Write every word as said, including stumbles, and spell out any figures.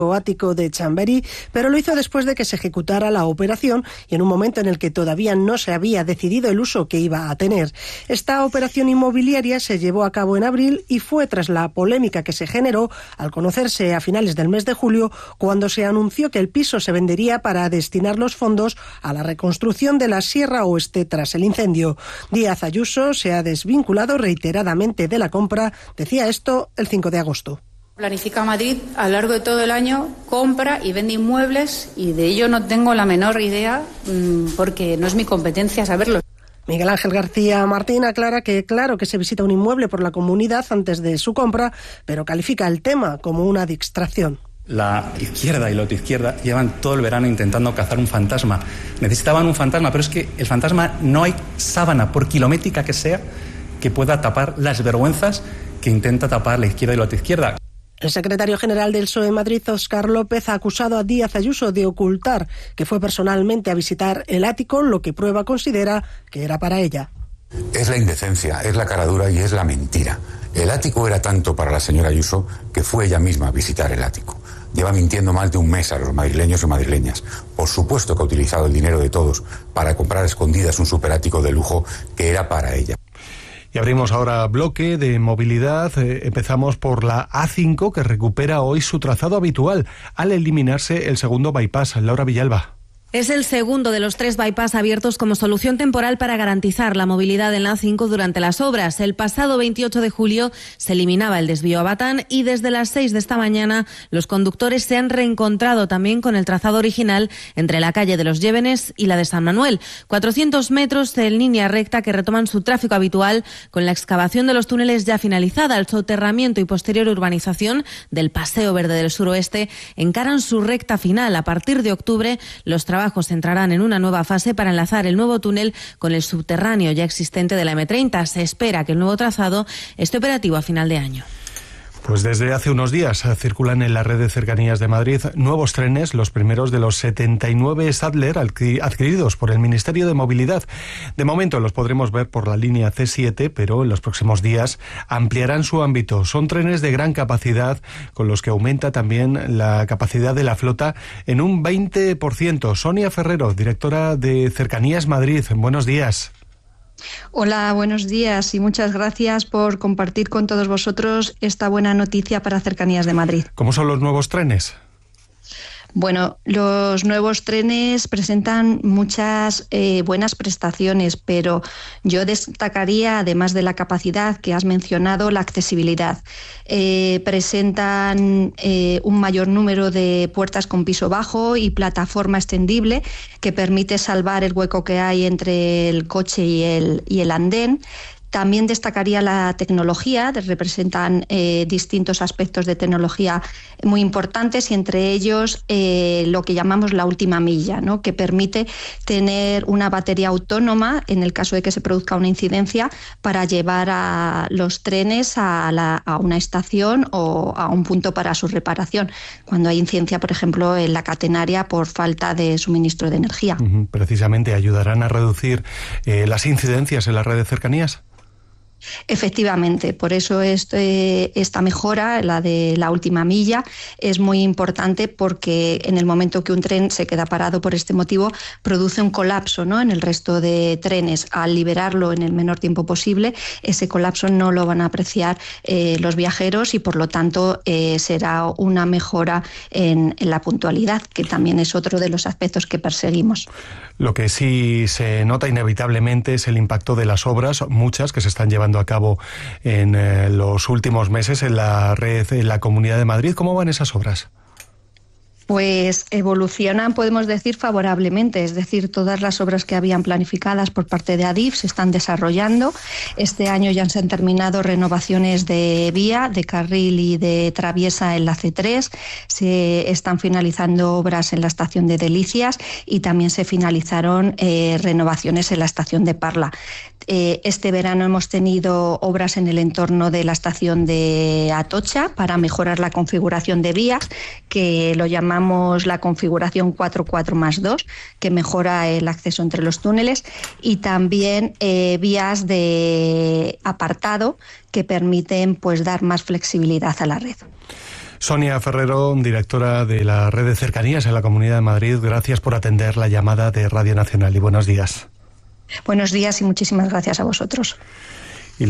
ático de Chamberí, pero lo hizo después de que se ejecutara la operación y en un momento en el que todavía no se había decidido el uso que iba a tener. Esta operación inmobiliaria se llevó a cabo en abril y fue tras la polémica que se generó al conocerse a finales del mes de julio, cuando se anunció que el piso se vendería para destinar los fondos a la reconstrucción de la Sierra Oeste tras el incendio. Díaz Ayuso se ha desvinculado reiteradamente de la compra. Decía esto el cinco de agosto. Planifica Madrid a lo largo de todo el año, compra y vende inmuebles y de ello no tengo la menor idea porque no es mi competencia saberlo. Miguel Ángel García Martín aclara que claro que se visita un inmueble por la comunidad antes de su compra, pero califica el tema como una distracción. La izquierda y la izquierda llevan todo el verano intentando cazar un fantasma. Necesitaban un fantasma, pero es que el fantasma no hay sábana, por kilométrica que sea, que pueda tapar las vergüenzas que intenta tapar la izquierda y la izquierda. El secretario general del P S O E en Madrid, Óscar López, ha acusado a Díaz Ayuso de ocultar que fue personalmente a visitar el ático, lo que Prueba considera que era para ella. Es la indecencia, es la caradura y es la mentira. El ático era tanto para la señora Ayuso que fue ella misma a visitar el ático. Lleva mintiendo más de un mes a los madrileños y madrileñas. Por supuesto que ha utilizado el dinero de todos para comprar a escondidas un superático de lujo que era para ella. Y abrimos ahora bloque de movilidad. Eh, empezamos por la A cinco, que recupera hoy su trazado habitual al eliminarse el segundo bypass. Laura Villalba. Es el segundo de los tres bypass abiertos como solución temporal para garantizar la movilidad en la A cinco durante las obras. El pasado veintiocho de julio se eliminaba el desvío a Batán y desde las seis de esta mañana los conductores se han reencontrado también con el trazado original entre la calle de los Llévenes y la de San Manuel. cuatrocientos metros en línea recta que retoman su tráfico habitual con la excavación de los túneles ya finalizada. El soterramiento y posterior urbanización del Paseo Verde del Suroeste encaran su recta final. A partir de octubre los trabajos trabajos entrarán en una nueva fase para enlazar el nuevo túnel con el subterráneo ya existente de la eme treinta. Se espera que el nuevo trazado esté operativo a final de año. Pues desde hace unos días circulan en la red de cercanías de Madrid nuevos trenes, los primeros de los setenta y nueve Sadler adquiridos por el Ministerio de Movilidad. De momento los podremos ver por la línea ce siete, pero en los próximos días ampliarán su ámbito. Son trenes de gran capacidad, con los que aumenta también la capacidad de la flota en un veinte por ciento. Sonia Ferrero, directora de Cercanías Madrid, buenos días. Hola, buenos días y muchas gracias por compartir con todos vosotros esta buena noticia para Cercanías de Madrid. ¿Cómo son los nuevos trenes? Bueno, los nuevos trenes presentan muchas eh, buenas prestaciones, pero yo destacaría, además de la capacidad que has mencionado, la accesibilidad. Eh, presentan eh, un mayor número de puertas con piso bajo y plataforma extendible que permite salvar el hueco que hay entre el coche y el, y el andén. También destacaría la tecnología, representan eh, distintos aspectos de tecnología muy importantes y entre ellos eh, lo que llamamos la última milla, ¿no?, que permite tener una batería autónoma en el caso de que se produzca una incidencia para llevar a los trenes a, la, a una estación o a un punto para su reparación, cuando hay incidencia, por ejemplo, en la catenaria por falta de suministro de energía. Uh-huh. Precisamente, ¿ayudarán a reducir eh, las incidencias en la red de cercanías? Efectivamente, por eso este, esta mejora, la de la última milla, es muy importante porque en el momento que un tren se queda parado por este motivo, produce un colapso, ¿no?, en el resto de trenes. Al liberarlo en el menor tiempo posible, ese colapso no lo van a apreciar eh, los viajeros y por lo tanto eh, será una mejora en, en la puntualidad, que también es otro de los aspectos que perseguimos. Lo que sí se nota inevitablemente es el impacto de las obras, muchas que se están llevando a cabo en eh, los últimos meses en la red, en la Comunidad de Madrid. ¿Cómo van esas obras? Pues evolucionan, podemos decir, favorablemente, es decir, todas las obras que habían planificadas por parte de Adif se están desarrollando. Este año ya se han terminado renovaciones de vía, de carril y de traviesa en la ce tres, se están finalizando obras en la estación de Delicias y también se finalizaron eh, renovaciones en la estación de Parla. Eh, este verano hemos tenido obras en el entorno de la estación de Atocha para mejorar la configuración de vías, que lo llamamos la configuración cuatro cuatro más dos, que mejora el acceso entre los túneles, y también eh, vías de apartado que permiten pues dar más flexibilidad a la red. Sonia Ferrero, directora de la Red de Cercanías en la Comunidad de Madrid, gracias por atender la llamada de Radio Nacional y buenos días. Buenos días y muchísimas gracias a vosotros.